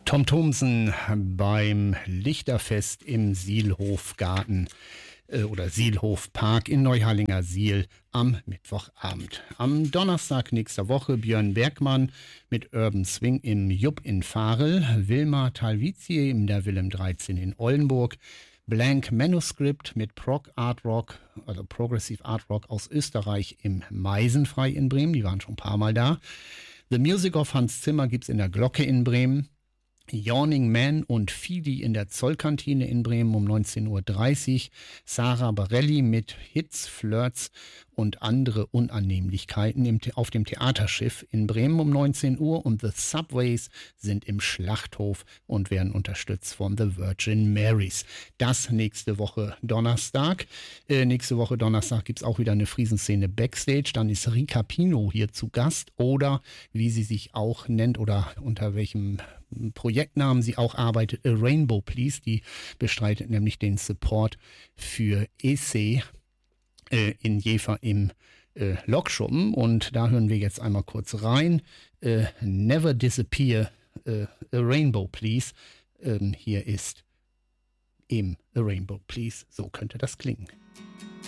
Tom Thomsen beim Lichterfest im Sielhofgarten oder Sielhofpark in Neuharlinger Siel am Mittwochabend. Am Donnerstag nächster Woche Björn Bergmann mit Urban Swing im Jupp in Varel, Wilma Talvizie in der Willem 13 in Oldenburg, Blank Manuscript mit Prog Art Rock, also Progressive Art Rock aus Österreich im Meisenfrei in Bremen, die waren schon ein paar Mal da. The Music of Hans Zimmer gibt's in der Glocke in Bremen. Yawning Man und Fidi in der Zollkantine in Bremen um 19.30 Uhr. Sarah Barelli mit Hits, Flirts und andere Unannehmlichkeiten auf dem Theaterschiff in Bremen um 19 Uhr. Und The Subways sind im Schlachthof und werden unterstützt von The Virgin Marys. Das nächste Woche Donnerstag. Nächste Woche Donnerstag gibt es auch wieder eine Friesenszene Backstage. Dann ist Rika Pino hier zu Gast oder wie sie sich auch nennt oder unter welchem Projektnamen sie auch arbeitet, A Rainbow Please, die bestreitet nämlich den Support für EC in Jever im Lokschuppen und da hören wir jetzt einmal kurz rein. Never Disappear, A Rainbow Please. Hier ist eben A Rainbow Please, so könnte das klingen.